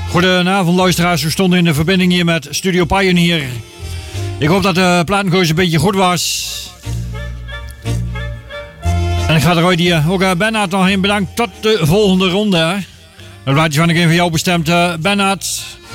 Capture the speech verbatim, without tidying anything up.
Goedenavond luisteraars, we stonden in de verbinding hier met Studio Pioneer. Ik hoop dat de platenkeuze een beetje goed was. En ik ga er ooit hier ook uh, Bernhard nog in bedankt tot de volgende ronde. Dat plaatje van ik even voor jou bestemd. Uh, Bernhard,